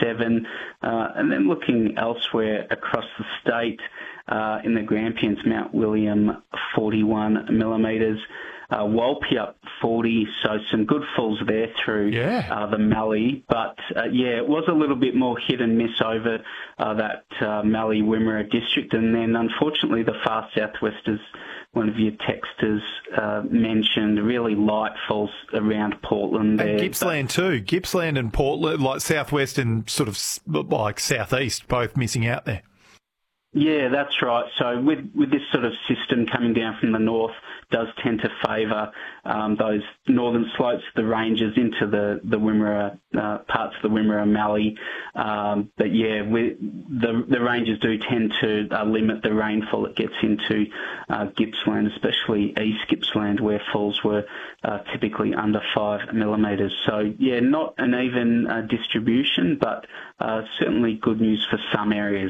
37. And then looking elsewhere across the state, in the Grampians, Mount William, 41 millimetres. Walpy up 40, so some good falls there through the Mallee. But, it was a little bit more hit and miss over that Mallee Wimmera district. And then, unfortunately, the far southwest, as one of your texters mentioned, really light falls around Portland there. And Gippsland too. Gippsland and Portland, like southwest and sort of like southeast, both missing out there. Yeah, that's right. So with this sort of system coming down from the north, does tend to favour those northern slopes, the ranges into the Wimmera, parts of the Wimmera Mallee. But yeah, the ranges do tend to limit the rainfall that gets into Gippsland, especially East Gippsland, where falls were typically under 5 millimetres. So yeah, not an even distribution, but certainly good news for some areas.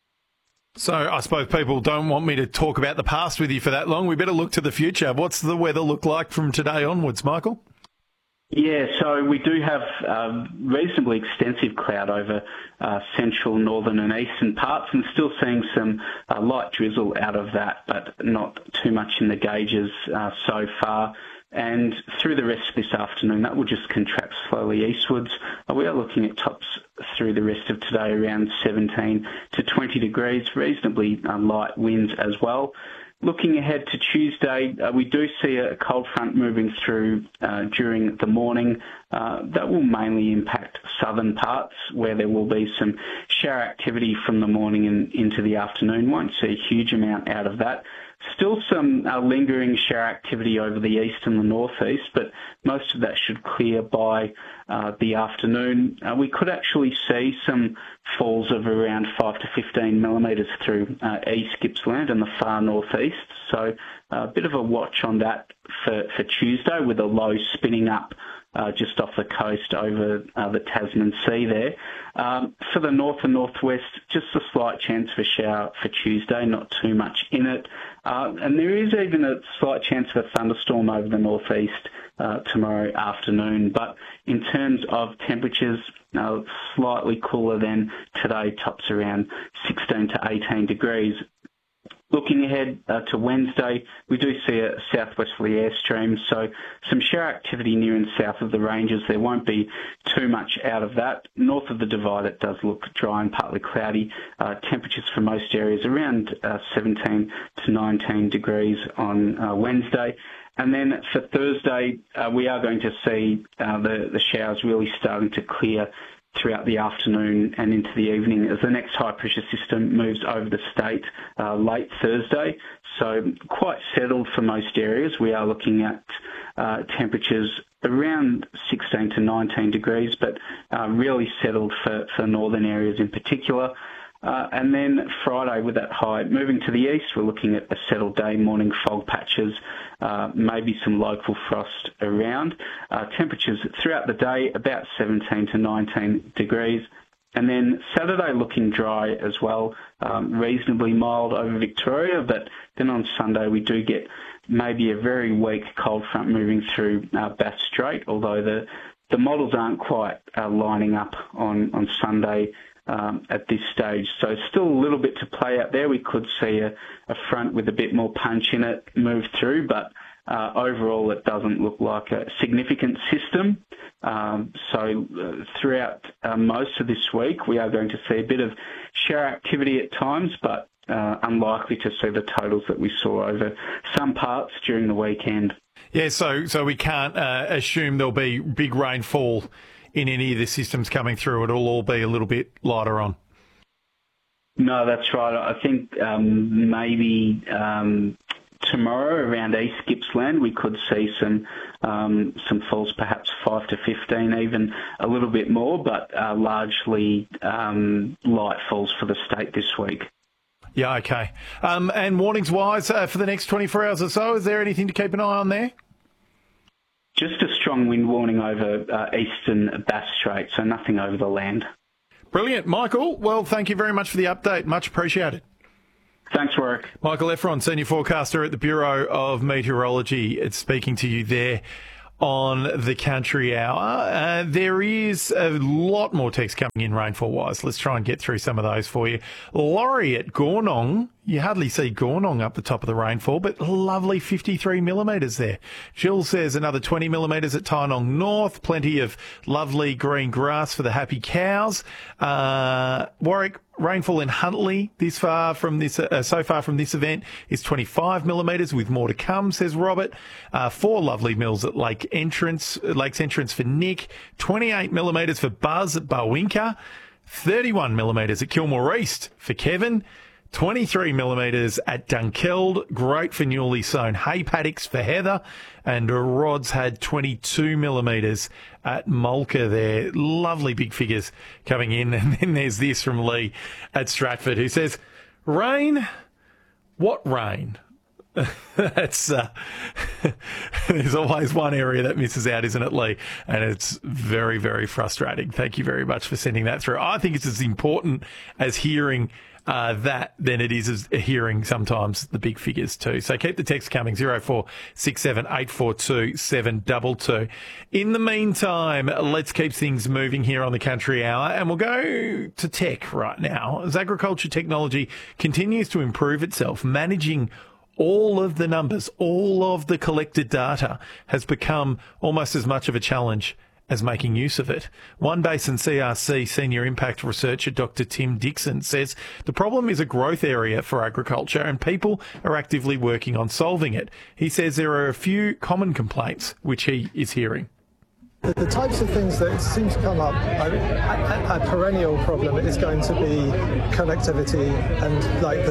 So I suppose people don't want me to talk about the past with you for that long. We better look to the future. What's the weather look like from today onwards, Michael? Yeah, so we do have reasonably extensive cloud over central, northern and eastern parts, and still seeing some light drizzle out of that, but not too much in the gauges so far. And through the rest of this afternoon, that will just contract slowly eastwards. We are looking at tops through the rest of today around 17 to 20 degrees, reasonably light winds as well. Looking ahead to Tuesday, we do see a cold front moving through during the morning. That will mainly impact southern parts, where there will be some shower activity from the morning and into the afternoon. Won't see a huge amount out of that. Still some lingering shower activity over the east and the northeast, but most of that should clear by the afternoon. We could actually see some falls of around 5 to 15 millimetres through East Gippsland and the far northeast. So a bit of a watch on that for Tuesday, with a low spinning up just off the coast over the Tasman Sea there. For the north and northwest, just a slight chance of a shower for Tuesday, not too much in it. And there is even a slight chance of a thunderstorm over the northeast tomorrow afternoon. But in terms of temperatures, slightly cooler than today, tops around 16 to 18 degrees. Looking ahead to Wednesday, we do see a southwesterly airstream, so some shower activity near and south of the ranges. There won't be too much out of that. North of the Divide, it does look dry and partly cloudy. Temperatures for most areas around 17 to 19 degrees on Wednesday. And then for Thursday, we are going to see the showers really starting to clear throughout the afternoon and into the evening as the next high pressure system moves over the state late Thursday. So quite settled for most areas. We are looking at temperatures around 16 to 19 degrees, but really settled for northern areas in particular. And then Friday, with that high moving to the east, we're looking at a settled day, morning fog patches, maybe some local frost around. Temperatures throughout the day about 17 to 19 degrees. And then Saturday looking dry as well, reasonably mild over Victoria. But then on Sunday we do get maybe a very weak cold front moving through Bass Strait, although the models aren't quite lining up on Sunday at this stage. So still a little bit to play out there. We could see a front with a bit more punch in it move through, but overall it doesn't look like a significant system. So throughout most of this week, we are going to see a bit of shower activity at times, but unlikely to see the totals that we saw over some parts during the weekend. Yeah, so we can't assume there'll be big rainfall in any of the systems coming through. It'll all be a little bit lighter on. No, that's right. I think maybe tomorrow around East Gippsland we could see some falls, perhaps 5 to 15, even a little bit more, but largely light falls for the state this week. Yeah, okay. And warnings-wise for the next 24 hours or so, is there anything to keep an eye on there? Just a strong wind warning over eastern Bass Strait, so nothing over the land. Brilliant. Michael, well, thank you very much for the update. Much appreciated. Thanks, Warwick. Michael Efron, Senior Forecaster at the Bureau of Meteorology, speaking to you there on the Country Hour. There is a lot more text coming in rainfall-wise. Let's try and get through some of those for you. Laurie at Gornong. You hardly see Gornong up the top of the rainfall, but lovely 53 millimetres there. Jill says another 20 millimetres at Tynong North. Plenty of lovely green grass for the happy cows. Warwick, rainfall in Huntley so far from this event is 25 millimetres with more to come, says Robert. 4 lovely mils at Lakes Entrance for Nick. 28 millimetres for Buzz at Barwinka. 31 millimetres at Kilmore East for Kevin. 23 millimetres at Dunkeld, great for newly sown hay paddocks for Heather, and Rod's had 22 millimetres at Mulca there. Lovely big figures coming in. And then there's this from Lee at Stratford who says, rain? What rain? That's there's always one area that misses out, isn't it, Lee? And it's very, very frustrating. Thank you very much for sending that through. I think it's as important as hearing that than it is as hearing sometimes the big figures too. So keep the text coming, 0467 842 722. In the meantime, let's keep things moving here on the Country Hour, and we'll go to tech right now. As agriculture technology continues to improve itself, managing all of the numbers, all of the collected data has become almost as much of a challenge as making use of it. One Basin CRC Senior Impact Researcher Dr. Tim Dixon says the problem is a growth area for agriculture and people are actively working on solving it. He says there are a few common complaints which he is hearing. The types of things that seem to come up, a perennial problem is going to be connectivity and like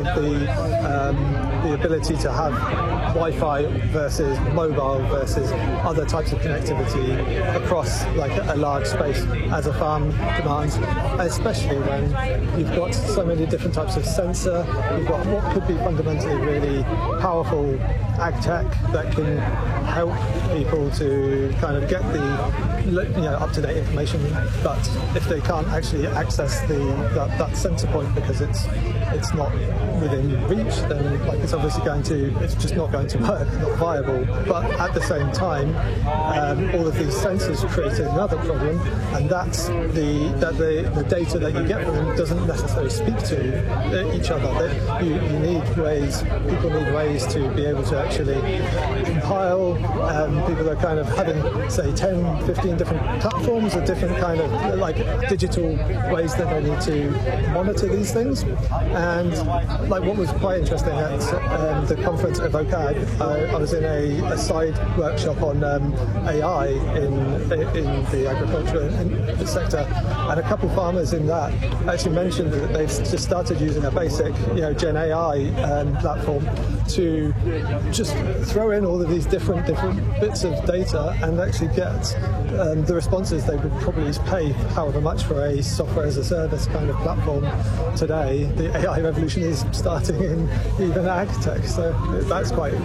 the ability to have Wi-Fi versus mobile versus other types of connectivity across like a large space as a farm demands, especially when you've got so many different types of sensor. You've got what could be fundamentally really powerful ag tech that can help people to kind of get the up-to-date information, but if they can't actually access that center point because it's not within reach, then it's just not going to work, not viable. But at the same time, all of these sensors create another problem, and that's the data that you get from them doesn't necessarily speak to each other. People need ways to be able to actually compile. People are kind of having, say, 10, 15 different platforms or different kind of like digital ways that they need to monitor these things. And like what was quite interesting at the conference at VOCAG, I was in a side workshop on AI in the agriculture sector, and a couple of farmers in that actually mentioned that they've just started using a basic Gen AI platform to just throw in all of these different bits of data and actually get the responses they would probably pay however much for a software as a service kind of platform today. The AI revolution is starting in even ag tech, so that's quite,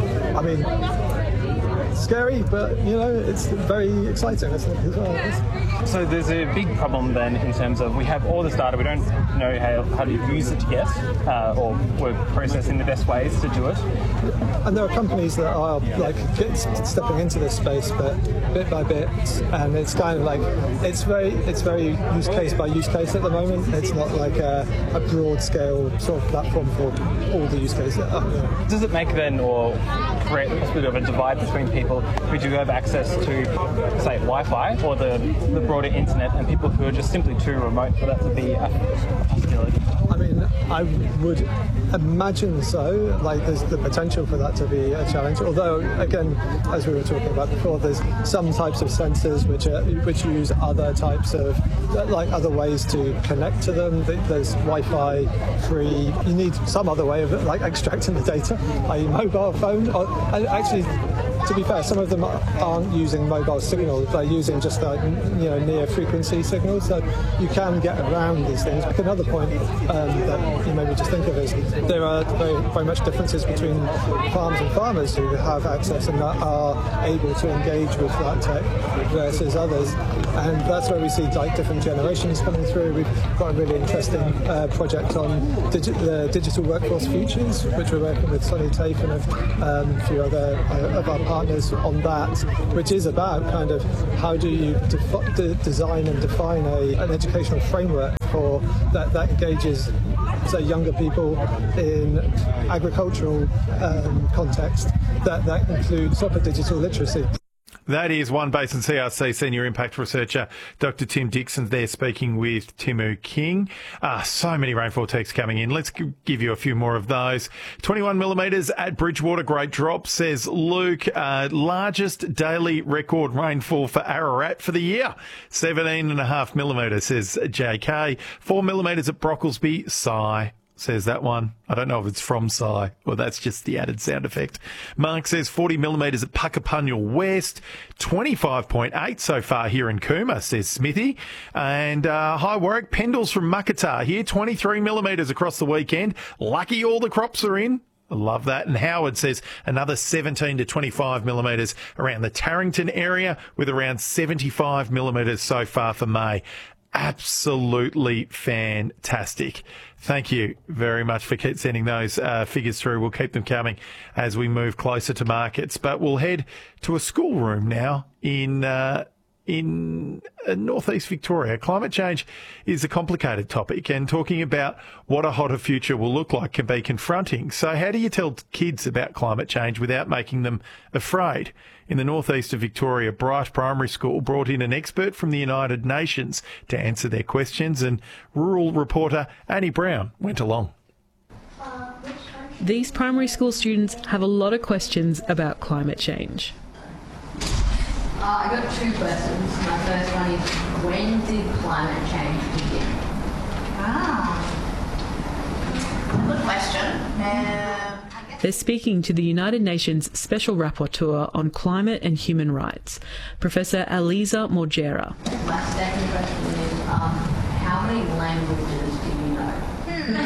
scary, but it's very exciting, I think, as well. So there's a big problem then in terms of we have all this data, we don't know how to use it yet, or we're processing the best ways to do it. And there are companies that are stepping into this space, but bit by bit, and it's kind of like it's very use case by use case at the moment. It's not like a broad scale sort of platform for all the use cases. Does it make then or create a bit of a divide between people who do have access to, say, Wi-Fi or the broader internet, and people who are just simply too remote for that to be a possibility? I would imagine so. Like, there's the potential for that to be a challenge. Although, again, as we were talking about before, there's some types of sensors which use other types of, like, other ways to connect to them. There's Wi-Fi free. You need some other way of like extracting the data, i.e. mobile phone. And actually, to be fair, some of them aren't using mobile signals. They're using just near frequency signals. So you can get around these things. Another point that you maybe just think of is there are very, very much differences between farms and farmers who have access and that are able to engage with that tech versus others. And that's where we see like different generations coming through. We've got a really interesting project on the digital workforce futures, which we're working with Sonny Tafe and a few other of our partners partners on that, which is about kind of how do you design and define an educational framework for that engages, say, younger people in agricultural context that includes proper digital literacy. That is One Basin CRC Senior Impact Researcher Dr. Tim Dixon there speaking with Timu King. So many rainfall texts coming in. Let's give you a few more of those. 21 millimetres at Bridgewater, great drop, says Luke. Largest daily record rainfall for Ararat for the year. 17.5 millimetres, says JK. 4 millimetres at Brocklesby, sigh. Says that one. I don't know if it's from Psy or that's just the added sound effect. Mark says 40 millimetres at Puckapunyal West. 25.8 so far here in Cooma, says Smithy. And hi Warwick, Pendles from Muckatar here. 23 millimetres across the weekend. Lucky all the crops are in. I love that. And Howard says another 17 to 25 millimetres around the Tarrington area with around 75 millimetres so far for May. Absolutely fantastic. Thank you very much for sending those figures through. We'll keep them coming as we move closer to markets. But we'll head to a schoolroom now in northeast Victoria. Climate change is a complicated topic, and talking about what a hotter future will look like can be confronting. So how do you tell kids about climate change without making them afraid? In the northeast of Victoria, Bright Primary School brought in an expert from the United Nations to answer their questions, and rural reporter Annie Brown went along. These primary school students have a lot of questions about climate change. I got two questions. My first one is, when did climate change begin? Good question. They're speaking to the United Nations Special Rapporteur on Climate and Human Rights, Professor Aliza Morgera. My second question is, how many languages do you know?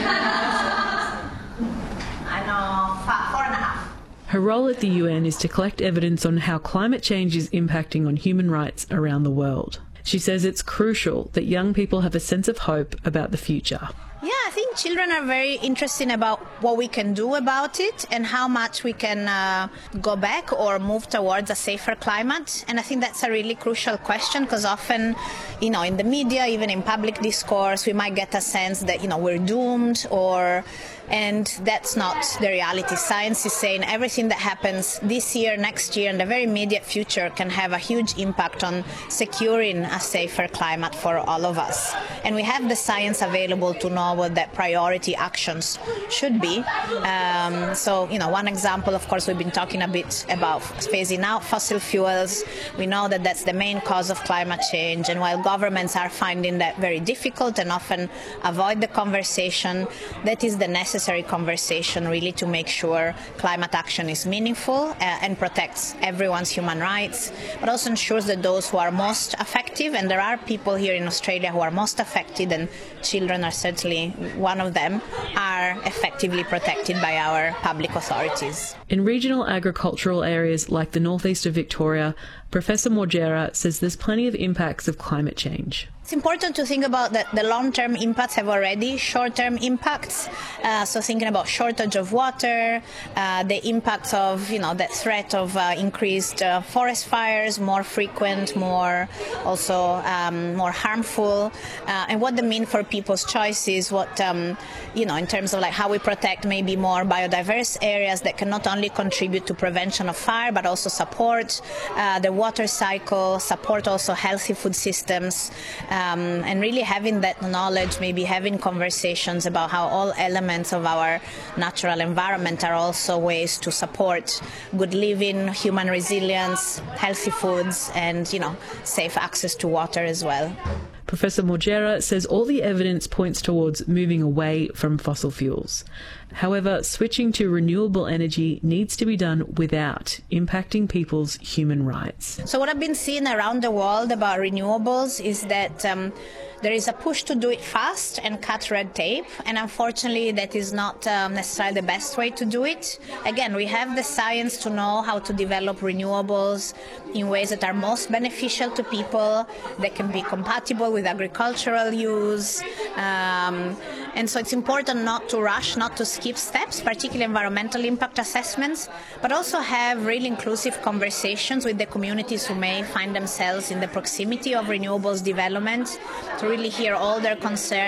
I know 4.5. Her role at the UN is to collect evidence on how climate change is impacting on human rights around the world. She says it's crucial that young people have a sense of hope about the future. Yeah, I think children are very interested about what we can do about it and how much we can go back or move towards a safer climate. And I think that's a really crucial question because often, in the media, even in public discourse, we might get a sense that, we're doomed and that's not the reality. Science is saying everything that happens this year, next year, and the very immediate future can have a huge impact on securing a safer climate for all of us. And we have the science available to know what that priority actions should be. So, one example, of course, we've been talking a bit about phasing out fossil fuels. We know that that's the main cause of climate change. And while governments are finding that very difficult and often avoid the conversation, that is the necessary conversation really to make sure climate action is meaningful and protects everyone's human rights, but also ensures that those who are most affected, and there are people here in Australia who are most affected, and children are certainly one of them, are effectively protected by our public authorities. In regional agricultural areas like the northeast of Victoria, Professor Morgera says there's plenty of impacts of climate change. It's important to think about that the long-term impacts have already short-term impacts. So thinking about shortage of water, the impacts of, the threat of increased forest fires, more frequent, more harmful, and what they mean for people's choices, what, in terms of how we protect maybe more biodiverse areas that can not only contribute to prevention of fire, but also support the water cycle, support also healthy food systems, and really having that knowledge, maybe having conversations about how all elements of our natural environment are also ways to support good living, human resilience, healthy foods, and, safe access to water as well. Professor Morgera says all the evidence points towards moving away from fossil fuels. However, switching to renewable energy needs to be done without impacting people's human rights. So what I've been seeing around the world about renewables is that there is a push to do it fast and cut red tape, and unfortunately that is not necessarily the best way to do it. Again, we have the science to know how to develop renewables in ways that are most beneficial to people, that can be compatible with with agricultural use. And so it's important not to rush, not to skip steps, particularly environmental impact assessments, but also have really inclusive conversations with the communities who may find themselves in the proximity of renewables development to really hear all their concerns